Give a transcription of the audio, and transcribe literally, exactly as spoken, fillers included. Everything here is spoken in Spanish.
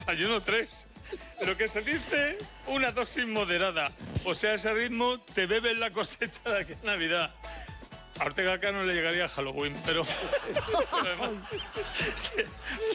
desayuno tres. Lo que se dice, una dosis moderada. O sea, ese ritmo te bebes la cosecha de aquí a Navidad. A Ortega Cano le llegaría a Halloween, pero... pero además,